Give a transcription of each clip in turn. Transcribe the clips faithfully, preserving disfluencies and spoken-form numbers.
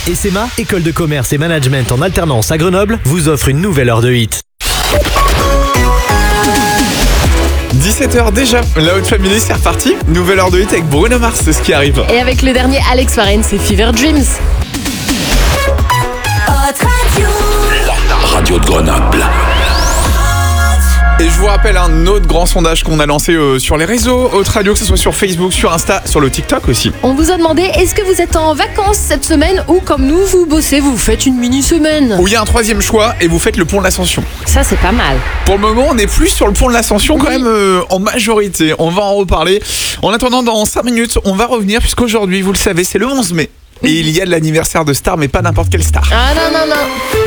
S M A, école de commerce et management en alternance à Grenoble, vous offre une nouvelle heure de hit. dix-sept heures déjà, la Haute Family c'est reparti. Nouvelle heure de hit avec Bruno Mars, c'est ce qui arrive. Et avec le dernier Alex Warren, c'est Fever Dreams. La radio de Grenoble. Et je vous rappelle un autre grand sondage qu'on a lancé euh, sur les réseaux, Haute Radio, que ce soit sur Facebook, sur Insta, sur le TikTok aussi. On vous a demandé, est-ce que vous êtes en vacances cette semaine ou comme nous, vous bossez, vous faites une mini-semaine? Ou il y a un troisième choix et vous faites le pont de l'Ascension. Ça, c'est pas mal. Pour le moment, on est plus sur le pont de l'Ascension quand même euh, en majorité. On va en reparler. En attendant, dans cinq minutes, on va revenir puisqu'aujourd'hui, vous le savez, c'est le onze mai. Et il y a de l'anniversaire de star, mais pas n'importe quelle star. Ah non, non, non.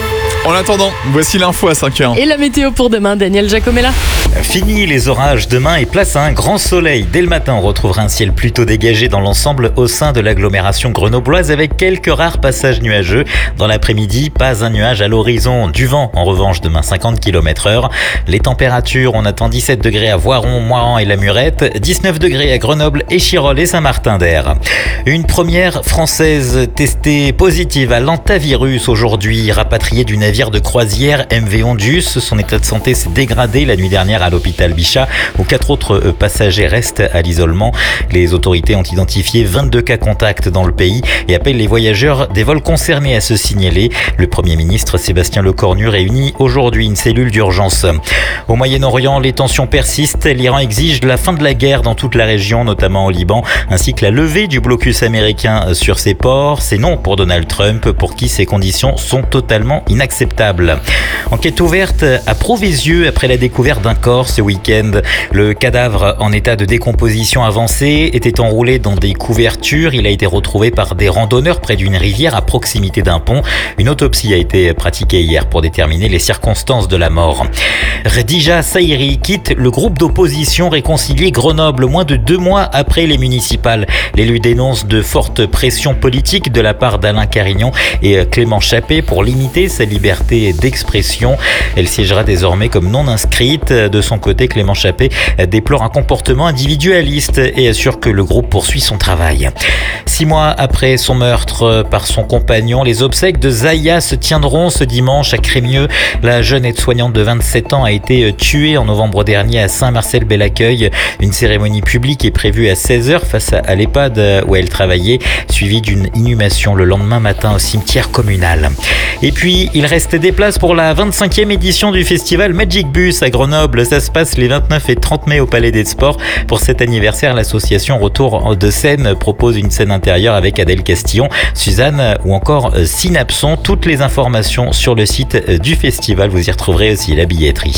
En attendant, voici l'info à cinq heures. Et la météo pour demain, Daniel Giacomella. Fini les orages demain et place à un grand soleil. Dès le matin, on retrouvera un ciel plutôt dégagé dans l'ensemble au sein de l'agglomération grenobloise avec quelques rares passages nuageux. Dans l'après-midi, pas un nuage à l'horizon. Du vent, en revanche, demain cinquante kilomètres heure. Les températures, on attend dix-sept degrés à Voiron, Moiran et la Murette, dix-neuf degrés à Grenoble, Échirolles et Saint-Martin-d'Air. Une première française testée positive à l'antavirus aujourd'hui, rapatriée du navire de croisière M V Ondius. Son état de santé s'est dégradé la nuit dernière à l'hôpital Bichat, où quatre autres passagers restent à l'isolement. Les autorités ont identifié vingt-deux cas contacts dans le pays et appellent les voyageurs des vols concernés à se signaler. Le Premier ministre Sébastien Lecornu réunit aujourd'hui une cellule d'urgence. Au Moyen-Orient, les tensions persistent. L'Iran exige la fin de la guerre dans toute la région, notamment au Liban, ainsi que la levée du blocus américain sur ses ports. C'est non pour Donald Trump, pour qui ces conditions sont totalement inacceptables. Enquête ouverte à Proveysieux après la découverte d'un corps ce week-end. Le cadavre en état de décomposition avancée était enroulé dans des couvertures. Il a été retrouvé par des randonneurs près d'une rivière à proximité d'un pont. Une autopsie a été pratiquée hier pour déterminer les circonstances de la mort. Redija Saïri quitte le groupe d'opposition Réconcilier Grenoble moins de deux mois après les municipales. L'élu dénonce de fortes pressions politiques de la part d'Alain Carignon et Clément Chappé pour limiter sa liberté d'expression. Elle siégera désormais comme non inscrite. De son côté, Clément Chappé déplore un comportement individualiste et assure que le groupe poursuit son travail. Six mois après son meurtre par son compagnon, les obsèques de Zaya se tiendront ce dimanche à Crémieux. La jeune aide-soignante de vingt-sept ans a été tuée en novembre dernier à Saint-Marcel-Bel-Accueil. Une cérémonie publique est prévue à seize heures face à l'EHPAD où elle travaillait, suivie d'une inhumation le lendemain matin au cimetière communal. Et puis, il reste des places pour la vingt-cinquième édition du festival Magic Bus à Grenoble. Ça se passe les vingt-neuf et trente mai au Palais des Sports. Pour cet anniversaire, l'association Retour de scène propose une scène intérieure avec Adèle Castillon, Suzanne ou encore Synapson. Toutes les informations sur le site du festival. Vous y retrouverez aussi la billetterie.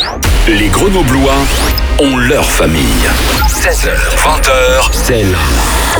Les Grenoblois ont leur famille. seize heures, vingt heures, c'est là.